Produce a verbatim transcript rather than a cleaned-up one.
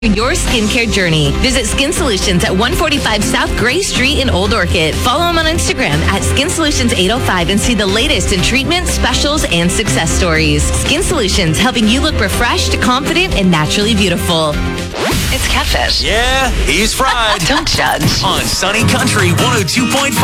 your skincare journey. Visit Skin Solutions at one forty-five South Gray Street in Old Orchid. Follow them on Instagram at Skin Solutions eight oh five and see the latest in treatments, specials, and success stories. Skin Solutions, helping you look refreshed, confident, and naturally beautiful. It's Catfish. Yeah, he's fried. Don't judge. On Sunny Country one oh two point five.